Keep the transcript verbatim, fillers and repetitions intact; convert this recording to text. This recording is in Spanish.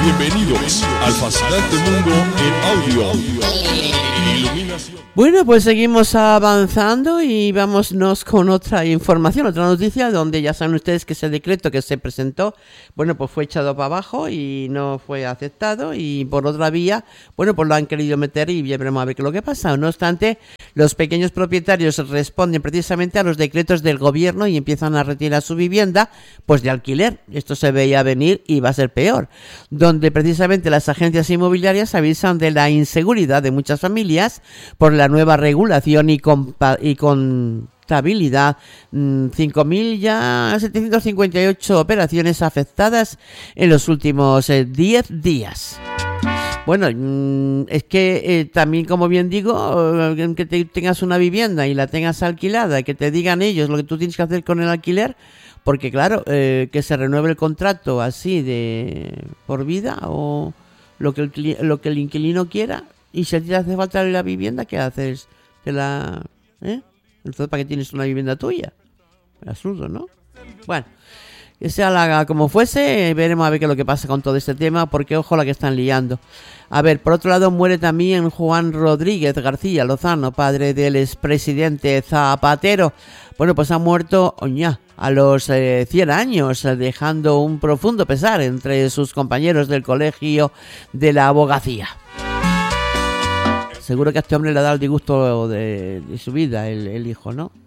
Bienvenidos al fascinante mundo en audio. Iluminación. Bueno, pues seguimos avanzando y vámonos con otra información, otra noticia, donde ya saben ustedes que ese decreto que se presentó, bueno, pues fue echado para abajo y no fue aceptado, y por otra vía, bueno, pues lo han querido meter y ya veremos a ver qué es lo que pasa. No obstante, los pequeños propietarios responden precisamente a los decretos del gobierno y empiezan a retirar su vivienda, pues de alquiler. Esto se veía venir y va a ser peor, donde precisamente las agencias inmobiliarias avisan de la inseguridad de muchas familias por la nueva regulación y, compa- y contabilidad. cinco mil ya setecientas cincuenta y ocho operaciones afectadas en los últimos eh, diez días. Bueno, es que eh, también, como bien digo, eh, que te, tengas una vivienda y la tengas alquilada, que te digan ellos lo que tú tienes que hacer con el alquiler, porque claro, eh, que se renueve el contrato así de por vida o lo que el, lo que el inquilino quiera, y si a ti te hace falta la vivienda, ¿qué haces? ¿Te la, ¿eh? Entonces, ¿para qué tienes una vivienda tuya? Absurdo, ¿no? Bueno, que sea la, como fuese, veremos a ver qué es lo que pasa con todo este tema, porque ojo la que están liando. A ver, por otro lado, muere también Juan Rodríguez García Lozano, padre del expresidente Zapatero. Bueno, pues ha muerto, oña, a los eh, cien años, dejando un profundo pesar entre sus compañeros del colegio de la abogacía. Seguro que a este hombre le ha dado el disgusto de, de su vida, el, el hijo, ¿no?